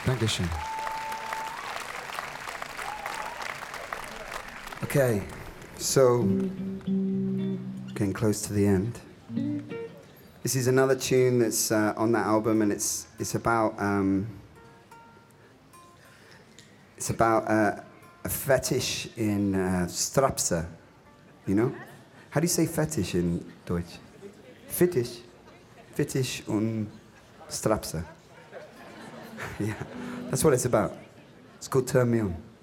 Dankeschön. Okay, so getting close to the end. This is another tune that's on that album, and it's about a fetish in strapse. You know, how do you say fetish in Deutsch? Fetish, fetish und strapse. Yeah, that's what it's about. It's called Turn Me On.